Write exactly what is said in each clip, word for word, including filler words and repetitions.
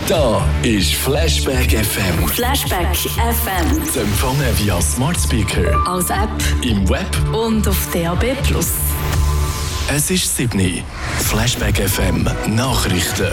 Da ist Flashback F M. Flashback F M. Zu empfangen via Smart Speaker, als App im Web und auf D A B plus. Es ist sieben. Flashback F M Nachrichten.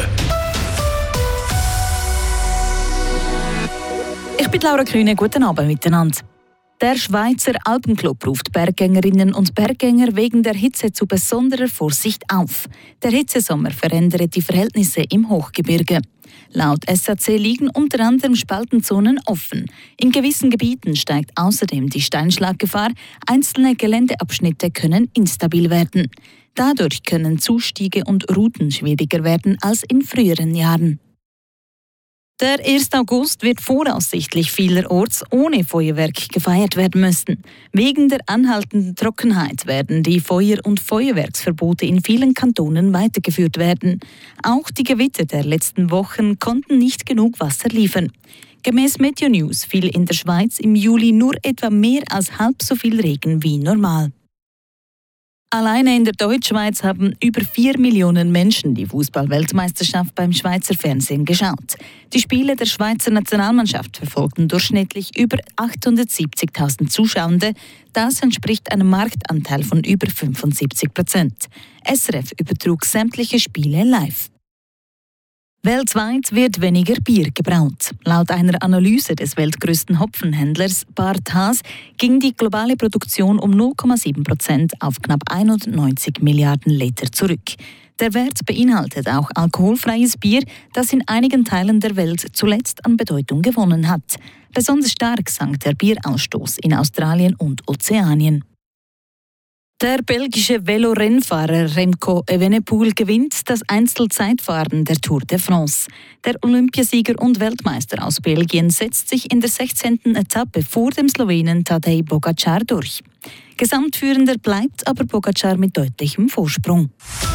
Ich bin Laura Kühne, guten Abend miteinander. Der Schweizer Alpenclub ruft Berggängerinnen und Berggänger wegen der Hitze zu besonderer Vorsicht auf. Der Hitzesommer verändert die Verhältnisse im Hochgebirge. Laut S A C liegen unter anderem Spaltenzonen offen. In gewissen Gebieten steigt außerdem die Steinschlaggefahr. Einzelne Geländeabschnitte können instabil werden. Dadurch können Zustiege und Routen schwieriger werden als in früheren Jahren. Der erste August wird voraussichtlich vielerorts ohne Feuerwerk gefeiert werden müssen. Wegen der anhaltenden Trockenheit werden die Feuer- und Feuerwerksverbote in vielen Kantonen weitergeführt werden. Auch die Gewitter der letzten Wochen konnten nicht genug Wasser liefern. Gemäss Meteo News fiel in der Schweiz im Juli nur etwa mehr als halb so viel Regen wie normal. Alleine in der Deutschschweiz haben über vier Millionen Menschen die Fußball-Weltmeisterschaft beim Schweizer Fernsehen geschaut. Die Spiele der Schweizer Nationalmannschaft verfolgten durchschnittlich über achthundertsiebzigtausend Zuschauende. Das entspricht einem Marktanteil von über fünfundsiebzig Prozent. S R F übertrug sämtliche Spiele live. Weltweit wird weniger Bier gebraut. Laut einer Analyse des weltgrößten Hopfenhändlers Bart Haas ging die globale Produktion um null Komma sieben Prozent auf knapp einundneunzig Milliarden Liter zurück. Der Wert beinhaltet auch alkoholfreies Bier, das in einigen Teilen der Welt zuletzt an Bedeutung gewonnen hat. Besonders stark sank der Bierausstoß in Australien und Ozeanien. Der belgische Velorennfahrer Remco Evenepoel gewinnt das Einzelzeitfahren der Tour de France. Der Olympiasieger und Weltmeister aus Belgien setzt sich in der sechzehnten Etappe vor dem Slowenen Tadej Pogačar durch. Gesamtführender bleibt aber Pogačar mit deutlichem Vorsprung.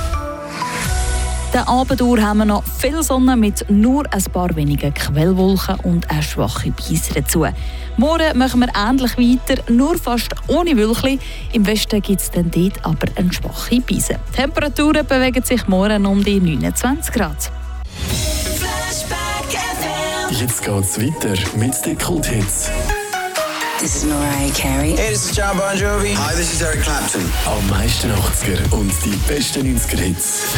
Den Abend durch haben wir noch viel Sonne mit nur ein paar wenigen Quellwolken und eine schwache Brise dazu. Morgen machen wir ähnlich weiter, nur fast ohne Wölkchen. Im Westen gibt es dann dort aber eine schwache Brise. Die Temperaturen bewegen sich morgen um die neunundzwanzig Grad. Jetzt geht's weiter mit den Kulthits. This is Mariah Carey. Hey, this is John Bon Jovi. Hi, this is Eric Clapton. Am meisten achtziger und die besten neunziger Hits.